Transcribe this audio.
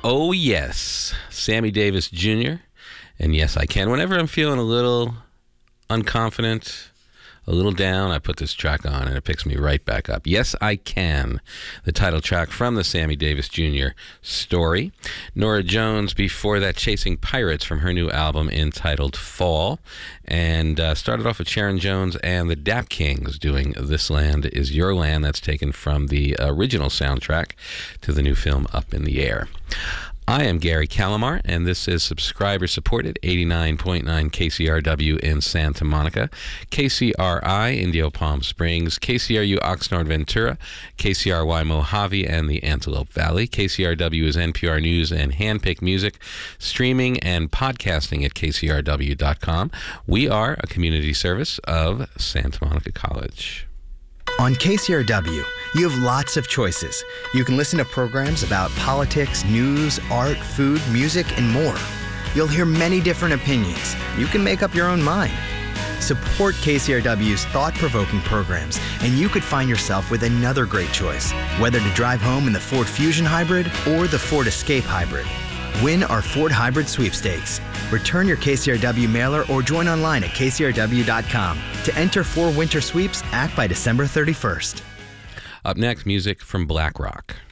Oh, yes. Sammy Davis Jr. And yes, I can. Whenever I'm feeling a little unconfident, a little down, I put this track on and it picks me right back up. Yes, I Can, the title track from the Sammy Davis Jr. story. Norah Jones, before that, Chasing Pirates from her new album entitled Fall. And started off with Sharon Jones and the Dap Kings doing This Land Is Your Land. That's taken from the original soundtrack to the new film Up in the Air. I am Gary Calamar, and this is subscriber-supported 89.9 KCRW in Santa Monica, KCRI Indio Palm Springs, KCRU Oxnard Ventura, KCRY Mojave and the Antelope Valley. KCRW is NPR News and handpicked music, streaming and podcasting at kcrw.com. We are a community service of Santa Monica College. On KCRW, you have lots of choices. You can listen to programs about politics, news, art, food, music, and more. You'll hear many different opinions. You can make up your own mind. Support KCRW's thought-provoking programs, and you could find yourself with another great choice, whether to drive home in the Ford Fusion Hybrid or the Ford Escape Hybrid. Win our Ford Hybrid Sweepstakes. Return your KCRW mailer or join online at kcrw.com. To enter 4 winter sweeps, act by December 31st. Up next, music from Black Rock.